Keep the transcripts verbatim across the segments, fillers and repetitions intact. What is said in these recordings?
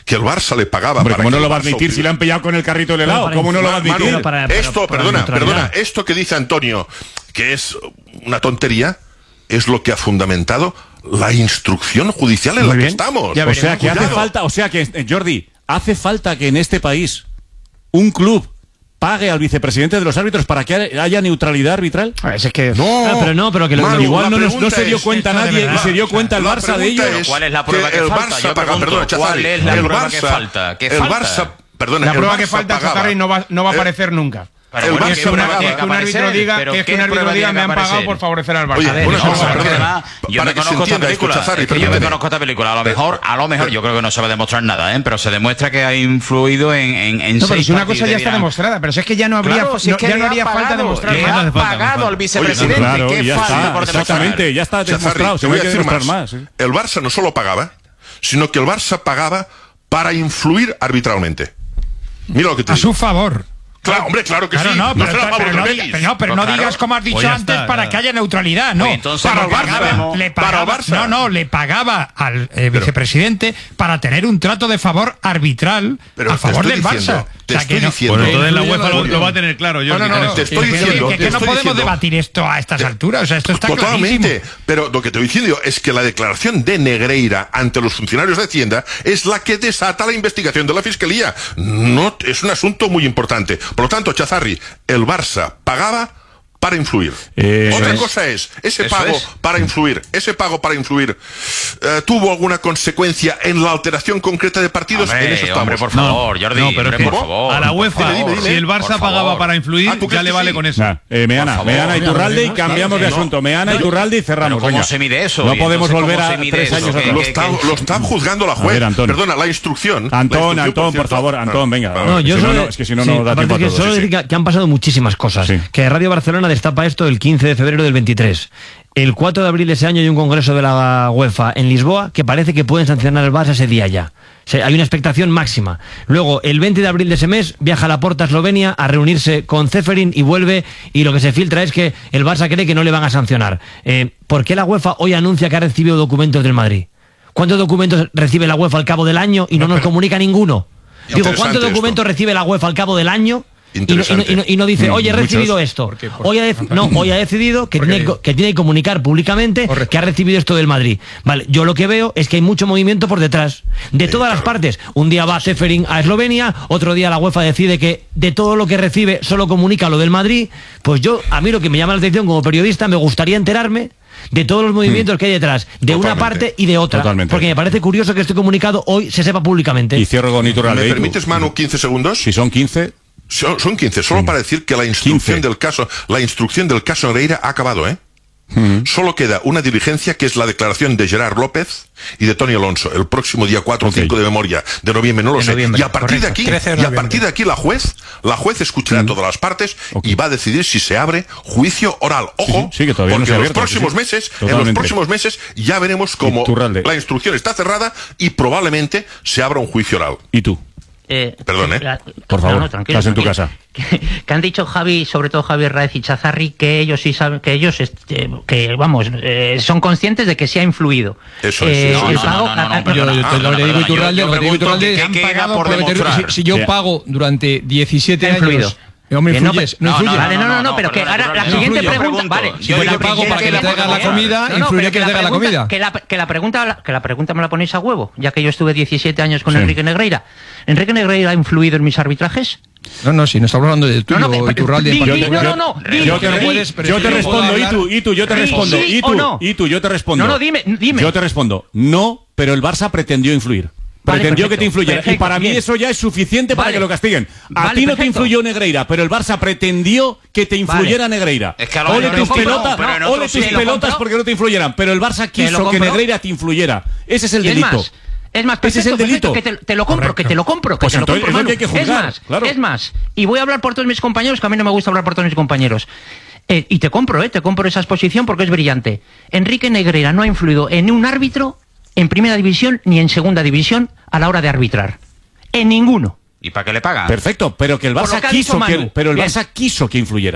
que el Barça le pagaba. Hombre, para ¿cómo que no lo el va a Barça admitir si le han pillado con el carrito del helado? ¿Cómo no lo va a admitir? Manu, para- para- esto, para perdona, neutralidad. perdona, esto que dice Antonio, que es una tontería, es lo que ha fundamentado la instrucción judicial en Muy la bien. que estamos. O sea, que hace Cuidado. falta, o sea que, eh, Jordi, hace falta que en este país un club pague al vicepresidente de los árbitros para que haya neutralidad arbitral. Es que... No, Ah, pero no, pero que lo- Manu, Igual la no, nos- no pregunta se dio es- cuenta esto de nadie y verdad, se dio o sea, cuenta el la Barça de pregunta ello. es ¿Cuál es la prueba que el falta? Barça Yo paga, pregunto, perdona, Chazarri, ¿cuál es la el prueba Barça, que falta? ¿Qué el falta? Barça, perdona, La el prueba que Barça falta, pagaba. Chazarri, no va, no va a El- aparecer nunca. Pero el bueno, Barça Es que, una- pagaba. es que un árbitro aparecer, diga, pero que es que ¿qué un árbitro prueba diga tiene me que han pagado aparecer? por favorecer al Barça. Oye, A ver, una no, cosa, pero es que perdona, además, yo para me que se conozco esta entienda esto, película, Chazarri, es que yo me permíteme. conozco esta película, a lo mejor, a lo mejor, yo creo que no se va a demostrar nada, ¿eh? Pero se demuestra que ha influido en, en, en No, pero seis si una partidos cosa de ya está Irán. demostrada, pero si es que ya no habría, Claro, si no- es que ya le no ha haría falta pagado, demostrar le más. ha No hace falta, pagado no hace al falta. vicepresidente. Claro, ¿Qué ya falta está, por demostrar? exactamente, ya está Chazarri, demostrado, te se voy no a hay que decir demostrar más. más. ¿eh? El Barça no solo pagaba, sino que el Barça pagaba para influir arbitralmente. Mira lo que te A digo. su favor. Claro, hombre, claro que Claro, sí. no, pero, será pero Pablo no, Torrelli. diga- pero no, pero Pues no claro. digas como has dicho Pues ya antes está, para ya. que haya neutralidad, no. Pues entonces para no el Barça, pagaba. le Para pagaba, el Barça. no, no, le pagaba al eh, vicepresidente para tener un trato de favor arbitral Pero a te favor estoy del diciendo, Barça. te O sea, que estoy no- diciendo. Bueno, entonces la Influye UEFA lo, la- lo va a tener claro, Jordi. No, no, no, con no, eso. te estoy que- que- diciendo, que, te que no estoy podemos diciendo. debatir esto a estas alturas, o sea, esto está Totalmente, clarísimo. pero lo que te estoy diciendo es que la declaración de Negreira ante los funcionarios de Hacienda es la que desata la investigación de la Fiscalía. No, es un asunto muy importante. Por lo tanto, Chazarri, el Barça pagaba para influir. Eh, Otra es. cosa es, ese Eso pago es. para influir, ese pago para influir, eh, ¿tuvo alguna consecuencia en la alteración concreta de partidos? Hombre, en eso estamos. hombre, por No, favor, Jordi, no, pero es hombre, que por favor. a la UEFA, Dime, dime, si el por Barça favor. pagaba para influir, Ah, ¿tú ya crees le que vale sí? con eso. Nah, eh, Meana, Por favor. Meana y Mira, Iturralde y no, cambiamos de no, asunto. Meana y no, Iturralde y cerramos. pero ¿cómo venga. se mide eso? No ¿Y podemos entonces volver cómo a se mide tres eso? años ¿Qué- atrás. Lo qué- está, qué- lo está juzgando la A juez. ver, Antón. Perdona, la instrucción. la Antón, instrucción, Antón, por cierto- favor, Antón, venga. Ah, No, yo si no, solo- no, es que si no, sí, no da aparte tiempo a que todos. solo sí, sí. decir que, que han pasado muchísimas cosas. Sí. Que Radio Barcelona destapa esto el quince de febrero del veintitrés. El cuatro de abril de ese año hay un congreso de la UEFA en Lisboa que parece que pueden sancionar al Barça ese día ya. O sea, hay una expectación máxima. Luego, el veinte de abril de ese mes, viaja a Laporta a Eslovenia a reunirse con Ceferin y vuelve, y lo que se filtra es que el Barça cree que no le van a sancionar. Eh, ¿Por qué la UEFA hoy anuncia que ha recibido documentos del Madrid? ¿Cuántos documentos recibe la UEFA al cabo del año y no, nos comunica ninguno? Digo, Interesante ¿cuántos documentos esto. recibe la UEFA al cabo del año? Y no, y no- Interesante. y no- y no dice, Mm, oye, he muchos. recibido esto. ¿Por qué? ¿Por Hoy ha qué? dec- no, hoy ha decidido que Porque- tiene, que tiene que comunicar públicamente Correcto. que ha recibido esto del Madrid. Vale, yo lo que veo es que hay mucho movimiento por detrás, de todas las partes. Un día va Ceferin a Eslovenia, otro día la UEFA decide que de todo lo que recibe solo comunica lo del Madrid. Pues yo, a mí lo que me llama la atención como periodista, me gustaría enterarme de todos los movimientos que hay detrás, de una Totalmente. parte y de otra. Totalmente. Porque me parece curioso que este comunicado hoy se sepa públicamente. Y cierro con Iturralde. ¿Me ¿Y tú? permites, Manu, quince segundos? Si son quince, Son, son quince, solo para decir que la instrucción quince. del caso, la instrucción del caso Negreira ha acabado, ¿eh? Solo queda una diligencia que es la declaración de Gerard López y de Tony Alonso el próximo día cuatro o Ok. cinco de memoria de noviembre, no lo De sé. noviembre, y a partir de correcto. aquí, trece de y a noviembre. partir de aquí la juez, la juez escuchará a todas las partes Ok. y va a decidir si se abre juicio oral. Ojo, sí, sí, que todavía no porque se ha en los abierto, próximos sí, sí. meses, en los Totalmente. próximos meses ya veremos cómo Iturralde. la instrucción está cerrada y probablemente se abra un juicio oral. ¿y tú? Eh, Perdón, ¿eh? la- Por favor, no, no, tranquilo, estás en tu tranquilo. casa. Que, que han dicho Javi, sobre todo Javier Raez y Chazarri, que ellos sí saben, que ellos, este, que vamos, eh, son conscientes de que sí ha influido. Eso es, Eh, eso el es. pago- No, no, no, ah, no, Yo, no, yo no, te no, lo no, le digo no, a Iturralde, yo lo que te digo a pregunto Iturralde, que han qué queda pagado por porque te- demostrar. si, si yo Sí. pago durante diecisiete Ha influido. años, no me Que no, influyes, no, no, influyes. vale, no, no, no, pero que perdona, ahora la perdona, siguiente influye. pregunta, Pregunto, vale, yo Si yo la te pago primera para que que le le traigas la pongo- comida, No, no, influye pero que le la traiga la pregunta- comida. Que la, que la pregunta, que la pregunta me la ponéis a huevo, ya que yo estuve diecisiete años con Sí. Enrique Negreira. ¿Enrique Negreira ha influido en mis arbitrajes? No, no, si no estamos hablando de tuyo, No, no, pero- Iturralde en di- di- particular. no, no, no, di- Yo te, di- puedes, pero yo si te no respondo, puedo y tú, y tú, yo te Sí, respondo, sí y o tú, no. y tú, yo te respondo. No, no, dime, dime. Yo te respondo, no, pero el Barça pretendió influir. Vale, Pretendió perfecto, que te influyera. Y perfecto, para mí bien. eso ya es suficiente para Vale. que lo castiguen. A Vale, ti no te perfecto. influyó Negreira, pero el Barça pretendió que te influyera Vale. Negreira. Es que a lo ole mejor tus lo compró, pelotas, pero en ole otros tus sí lo pelotas compró. porque no te influyeran. Pero el Barça Que lo quiso que compró. Negreira te influyera. Ese es el Y es delito. más, es más, Ese es el perfecto, perfecto, delito. que te, te lo compro, que te lo compro, que Pues te lo entonces compro, es lo Manu. que hay que juzgar, es más, claro. es más, y voy a hablar por todos mis compañeros, que a mí no me gusta hablar por todos mis compañeros. Eh, y te compro, eh, te compro esa exposición porque es brillante. Enrique Negreira no ha influido en un árbitro en primera división ni en segunda división a la hora de arbitrar. En ninguno. ¿Y para qué le pagan? Perfecto, pero que el Por Barça lo que ha quiso dicho que, Manu. pero el Bien. Barça quiso que influyera.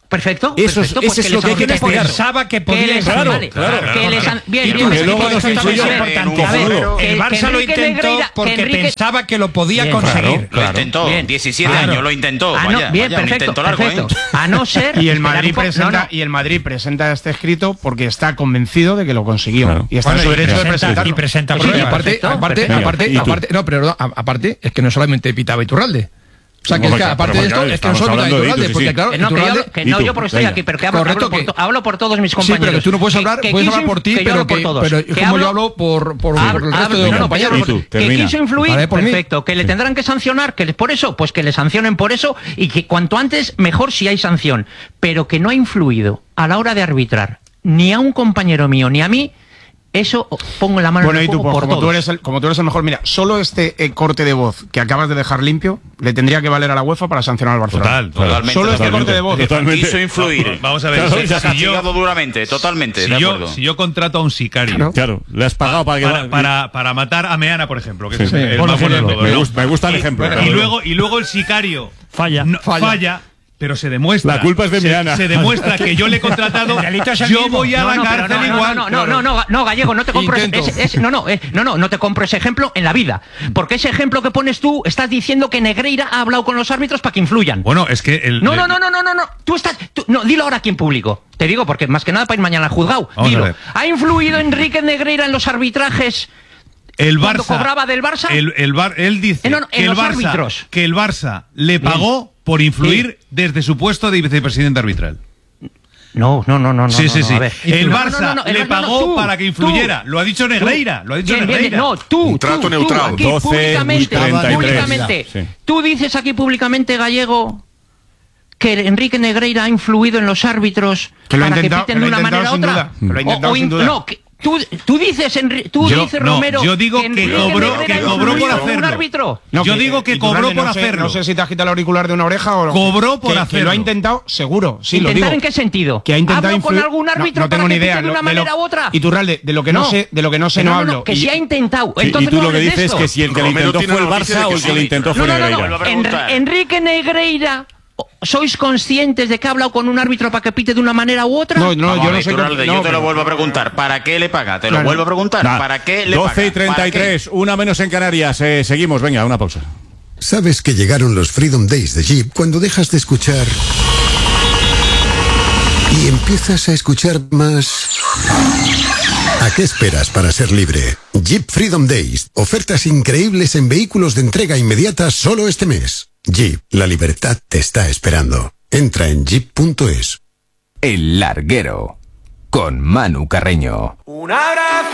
Perfecto, Eso es- perfecto, eso pues es que lo les que hay que han- investigar. Pensaba que que podía les, Claro, vale, claro, que claro, les claro. han, bien, Y bien, tú, que luego esto nos también influyó es en importante. A ver, futuro. que- El que Barça lo Enrique intentó Negreira- que porque Enrique- pensaba que lo podía Bien, conseguir. Lo intentó, Bien. diecisiete Claro. años lo intentó. Ah, no, vaya, bien, vaya, un perfecto, intento largo, perfecto. ¿eh? A no ser... Y el esperar Madrid un poco- presenta no, no. y el Madrid presenta este escrito porque está convencido de que lo consiguió Claro. y está Bueno, en su y derecho de presenta- presentarlo. y presenta Sí, pruebas. Y aparte, perfecto, aparte, perfecto. aparte, Venga, ¿y tú? aparte, no, pero no, a- aparte es que no solamente pitaba Iturralde. O sea, que, Como es que que- aparte pero de esto, porque es que no estamos solo pitaba hablando de Iturralde, Itu, sí, porque sí. claro, Eh, no, que, yo, Iturralde... hablo- que ¿Y no tú? yo porque estoy Venga. aquí, pero que hablo, Correcto, hablo por, que- to- hablo por todos mis Sí, compañeros. pero tú no puedes Que- hablar, que puedes quiso hablar por inf- ti, que yo pero hablo por que, todos. pero es Que como hablo- yo hablo por, por, Hab- por el hab- resto de no, los no, compañeros. que- Y tú, que termina. quiso influir, Vale, por mí. perfecto, que le tendrán que sancionar, que por eso, pues que le sancionen por eso y que cuanto antes mejor si hay sanción, pero que no ha influido a la hora de arbitrar ni a un compañero mío ni a mí, eso pongo la mano Bueno, en y el tú, fuego pues, por como tú, todos. eres el, como tú eres el mejor, mira, solo este eh, corte de voz que acabas de dejar limpio le tendría que valer a la UEFA para sancionar al Barcelona. Total, total. Totalmente, Solo este totalmente. corte de voz. Totalmente. Quiso influir. Vamos a ver, Claro, si- ya si, está. yo, Castigado duramente, totalmente, si, de yo, acuerdo. si yo contrato a un sicario Claro. Claro, le has pagado para que... para, para, para matar a Meana, por ejemplo, que es Sí. el Por más bueno de ejemplo. todos, Me ¿no? gusta- me gusta el Y- ejemplo, Y, claro. luego, y luego el sicario Falla. no- Falla. falla, pero se demuestra. La culpa es de se, Meana. Se demuestra que yo le he contratado. El delito es el Yo mismo. voy a No, la no, pero cárcel no, no, igual. No, no, no, no, no, Gallego, no te compro ese, Intento. ese- ese- no, no, eh, no, no, no te compro ese ejemplo en la vida, porque ese ejemplo que pones tú estás diciendo que Negreira ha hablado con los árbitros para que influyan. Bueno, es que el. No, no, no, no, no, no, no. Tú estás. tú- no, dilo ahora aquí en público. Te digo porque más que nada para ir mañana al juzgado. Vamos a Dilo. ver. ¿Ha influido Enrique Negreira en los arbitrajes? El ¿Cuándo Barça. cobraba del Barça? El, el Bar- él dice Eh, no, no, en que, el los Barça, árbitros. que el Barça le pagó por influir desde su puesto de vicepresidente arbitral. No, no, no, no. sí, no, sí, no, sí. a ver. El No, Barça no, no, no, le no, no, pagó tú, para que influyera. tú. Lo ha dicho Negreira. Lo ha dicho Bien, bien, Negreira. bien. No, tú. Un trato tú, neutral. Tú, aquí doce, públicamente. treinta y tres. Públicamente. Sí. Tú dices aquí públicamente, Gallego, que Enrique Negreira ha influido en los árbitros Que lo ha para intentado- que que piten lo de ha una manera intentado u sin otra. duda, que lo ha intentado O- o sin in- duda. No, que tú, tú dices, Enri- tú Yo- dices no, Romero. yo digo que Enrique cobró- Negreira que ha cobró por influido en un hacerlo. árbitro. Yo digo que Iturralde, cobró por no sé- hacerlo. No sé si te agita el auricular de una oreja o... Cobró por que, hacerlo. Que lo ha intentado, seguro, sí, lo ¿Intentar digo. en qué sentido? Que ha intentado ¿Hablo con influir- algún No, árbitro no tengo para ni que idea. pite de lo- una de manera lo- u otra? Iturralde, de lo que no, sé, de lo que no sé Que no, no, hablo. que Y- si ha intentado. Sí, Entonces y tú no lo que hables de dices es esto. que si el que lo Romero intentó tiene fue el la noticia Barça de o que el que lo sí. intentó No, fue no, no, Negreira. Vuelvo a no. preguntar. En- Enrique Negreira, ¿sois conscientes de que ha hablado con un árbitro para que pite de una manera u otra? No, no, Vamos yo a no ver, sé... Iturralde, no, yo te lo pero- vuelvo a preguntar. ¿Para qué le paga? Te lo Claro. vuelvo a preguntar. Nah, ¿Para qué le paga? doce y treinta y ¿Para qué? tres, una menos en Canarias. Eh, seguimos, venga, una pausa. Sabes que llegaron los Freedom Days de Jeep cuando dejas de escuchar y empiezas a escuchar más. ¿A qué esperas para ser libre? Jeep Freedom Days. Ofertas increíbles en vehículos de entrega inmediata solo este mes. Jeep, la libertad te está esperando. Entra en jeep punto es. El Larguero, con Manu Carreño. Un abrazo